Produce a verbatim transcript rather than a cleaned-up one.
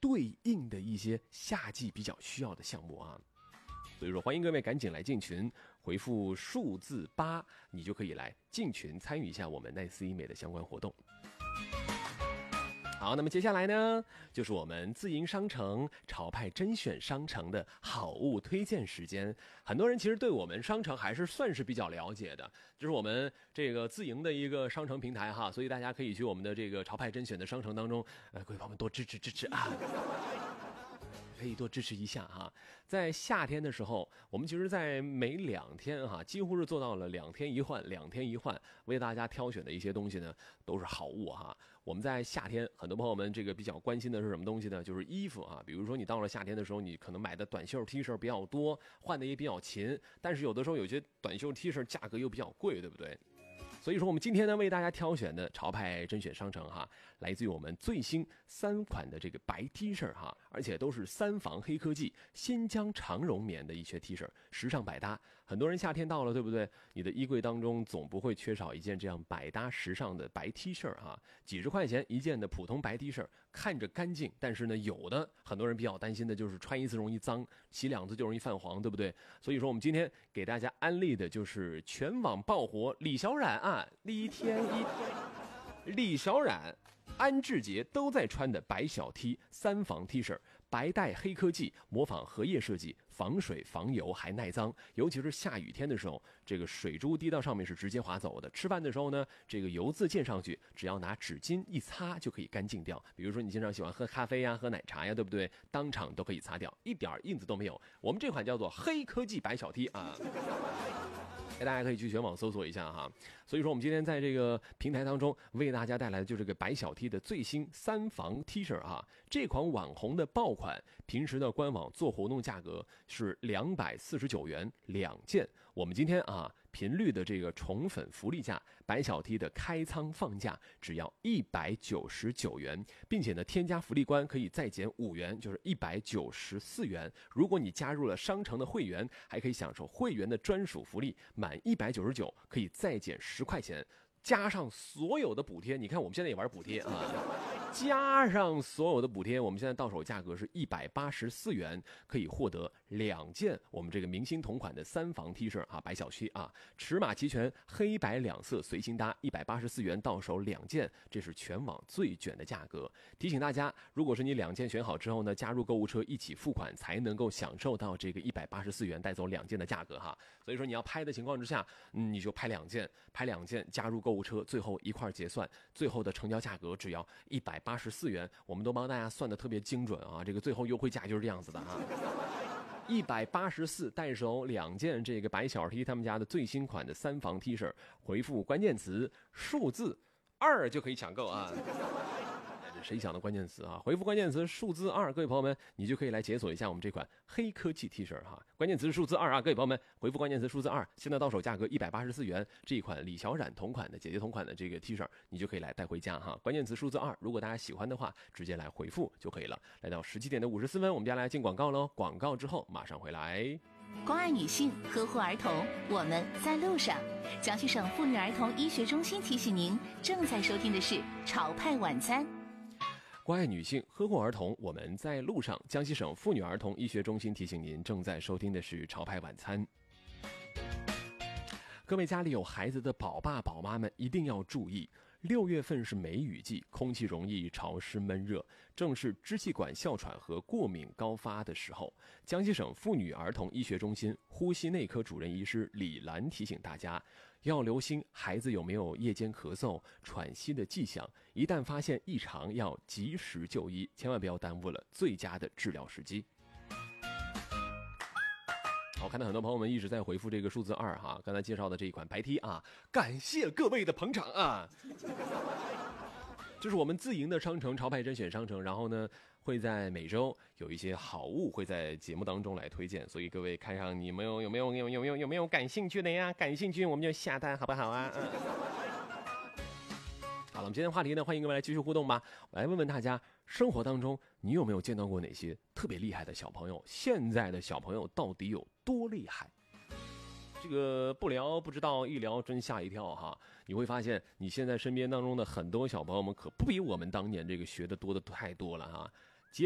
对应的一些夏季比较需要的项目啊。所以说欢迎各位赶紧来进群，回复数字八，你就可以来进群参与一下我们奈斯医美的相关活动。好，那么接下来呢，就是我们自营商城潮派甄选商城的好物推荐时间。很多人其实对我们商城还是算是比较了解的，这是我们这个自营的一个商城平台哈，所以大家可以去我们的这个潮派甄选的商城当中，呃，各位朋友们多支持支持啊。可以多支持一下哈。在夏天的时候，我们其实在每两天哈，几乎是做到了两天一换，两天一换，为大家挑选的一些东西呢，都是好物哈。我们在夏天，很多朋友们这个比较关心的是什么东西呢？就是衣服啊。比如说你到了夏天的时候，你可能买的短袖 T 恤比较多，换的也比较勤，但是有的时候有些短袖 T 恤价格又比较贵，对不对？所以说我们今天呢为大家挑选的潮派甄选商城哈，来自于我们最新三款的这个白 T 恤哈，而且都是三防黑科技新疆长绒棉的一些 T 恤，时尚百搭。很多人夏天到了，对不对？你的衣柜当中总不会缺少一件这样百搭时尚的白 T 恤哈，几十块钱一件的普通白 T 恤，看着干净，但是呢，有的很多人比较担心的就是穿一次容易脏，洗两次就容易泛黄，对不对？所以说我们今天给大家安利的就是全网爆火李小冉啊。一天一天，李小冉、安志杰都在穿的白小 T 三防 T 恤，白带黑科技，模仿荷叶设计，防水防油还耐脏。尤其是下雨天的时候，这个水珠滴到上面是直接滑走的。吃饭的时候呢，这个油渍溅上去，只要拿纸巾一擦就可以干净掉。比如说你经常喜欢喝咖啡呀、喝奶茶呀，对不对？当场都可以擦掉，一点印子都没有。我们这款叫做黑科技白小 T 啊。大家可以去全网搜索一下哈。所以说我们今天在这个平台当中为大家带来的就是这个白小 T 的最新三防 T 恤啊。这款网红的爆款，平时的官网做活动价格是两百四十九元两件，我们今天啊频率的这个宠粉福利价，白小 T 的开仓放价只要一百九十九元，并且呢添加福利关可以再减五元，就是一百九十四元。如果你加入了商城的会员，还可以享受会员的专属福利，满一百九十九可以再减十块钱，加上所有的补贴，你看我们现在也玩补贴啊，加上所有的补贴，我们现在到手价格是一百八十四元，可以获得两件我们这个明星同款的三防 T 恤啊，白小 T 啊，尺码齐全，黑白两色随心搭，一百八十四元到手两件，这是全网最卷的价格。提醒大家，如果是你两件选好之后呢，加入购物车一起付款，才能够享受到这个一百八十四元带走两件的价格哈。所以说你要拍的情况之下，嗯，你就拍两件，拍两件加入购物车，最后一块结算，最后的成交价格只要一百八十四元，我们都帮大家算的特别精准啊，这个最后优惠价就是这样子的哈。一百八十四带手两件这个白小 T 他们家的最新款的三防 T 恤，回复关键词数字二就可以抢购啊。谁想的关键词啊？回复关键词数字二，各位朋友们，你就可以来解锁一下我们这款黑科技 T 恤哈。关键词是数字二啊，各位朋友们，回复关键词数字二，现在到手价格一百八十四元，这一款李小冉同款的姐姐同款的这个 T 恤，你就可以来带回家哈。关键词数字二，如果大家喜欢的话，直接来回复就可以了。来到十七点的五十四分，我们家来进广告喽。广告之后马上回来。 关爱女性，呵护儿童，我们在路上。江西省妇女儿童医学中心提醒您，正在收听的是潮派晚餐。 关爱女性，呵护儿童，我们在路上。江西省妇女儿童医学中心提醒您，正在收听的是潮派晚餐。各位家里有孩子的宝爸宝妈们一定要注意，六月份是梅雨季，空气容易潮湿闷热，正是支气管哮喘和过敏高发的时候。江西省妇女儿童医学中心呼吸内科主任医师李兰提醒大家，要留心孩子有没有夜间咳嗽、喘息的迹象，一旦发现异常，要及时就医，千万不要耽误了最佳的治疗时机。我看到很多朋友们一直在回复这个数字二哈，刚才介绍的这一款白 T 啊，感谢各位的捧场啊！这是我们自营的商城潮派甄选商城，然后呢会在每周有一些好物会在节目当中来推荐，所以各位看上你们有有没有有有没有有没有感兴趣的呀？感兴趣我们就下单好不好啊？嗯。好了，我们今天话题呢，欢迎各位来继续互动吧。我来问问大家，生活当中你有没有见到过哪些特别厉害的小朋友？现在的小朋友到底有多厉害？这个不聊不知道，一聊真吓一跳哈！你会发现，你现在身边当中的很多小朋友们可不比我们当年这个学的多的太多了哈。